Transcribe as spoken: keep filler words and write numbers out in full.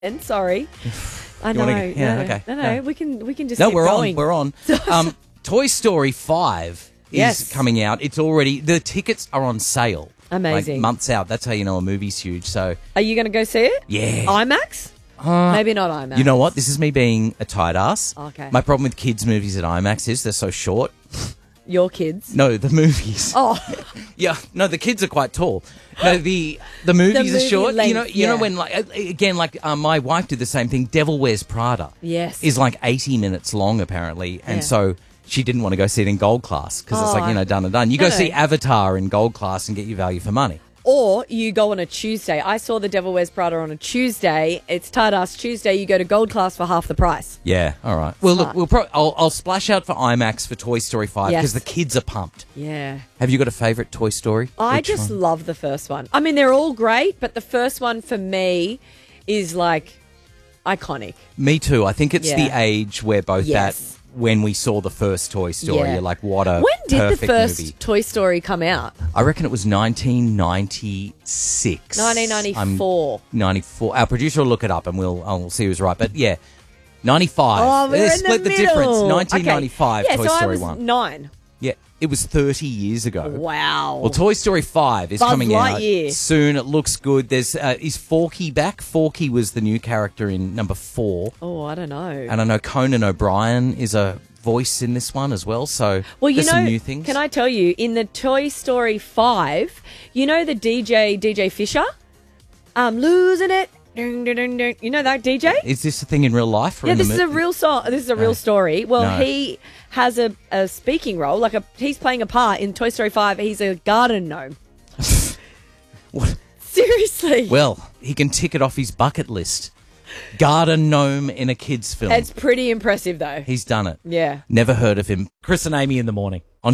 And sorry. I know. wanna- yeah, no, okay. No, no, No. we can we can just No, keep we're going. on. We're on. Um, Toy Story five is Yes. coming out. It's already, the tickets are on sale. Amazing. Like months out. That's how you know a movie's huge. So, Are you going to go see it? yeah. IMAX? Uh, Maybe not IMAX. You know what? This is me being a tight ass. Okay. My problem with kids' movies at IMAX is they're so short. Your kids? No, the movies. Oh, Yeah, no, the kids are quite tall. No, the the movies movie are short. you know, length, you know yeah. when like uh, again, like uh, my wife did the same thing. Devil Wears Prada. Yes. is like eighty minutes long apparently, and Yeah. so she didn't want to go see it in gold class because it's Oh, like you know done and done. You no, go no. see Avatar in gold class and get your value for money. or you go on a Tuesday. I saw The Devil Wears Prada on a Tuesday. It's tight ass Tuesday. You go to gold class for half the price. Yeah, all right. Well, look, Smart. we'll pro- I'll, I'll splash out for IMAX for Toy Story five Yes. because the kids are pumped. Yeah. Have you got a favourite Toy Story? I Which just one? love the first one. I mean, they're all great, but the first one for me is like iconic. Me too. I think it's Yeah. the age where both Yes. that when we saw the first Toy Story, Yeah. you're like, what a When did the perfect first movie. Toy Story come out? I reckon it was nineteen ninety-six. nineteen ninety-four. I'm ninety-four. Our producer will look it up and we'll, I'll see who's right. But yeah, ninety-five. Oh, we're Let's in split the, the, middle. difference. nineteen ninety-five, okay. Yeah, Toy so Story I was one. nine. Yeah, it was thirty years ago. Wow. Well, Toy Story five is Buzz coming Lightyear. out soon. It looks good. There's uh, is Forky back? Forky was the new character in number four. oh, I don't know. And I know Conan O'Brien is a voice in this one as well. So Well, you there's know, some new things. can I tell you, in the Toy Story five, you know the D J, D J Fisher? I'm losing it. Ding, ding, ding, ding. You know that D J? Is this a thing in real life? Or Yeah, in the this is a mo- real song. This is a real No. story. Well, No. he has a, a speaking role, like a he's playing a part in Toy Story five. He's a garden gnome. What? Seriously. Well, he can tick it off his bucket list. Garden gnome in a kids' film. It's pretty impressive, though. He's done it. Yeah. Never heard of him. Chris and Amy in the morning. On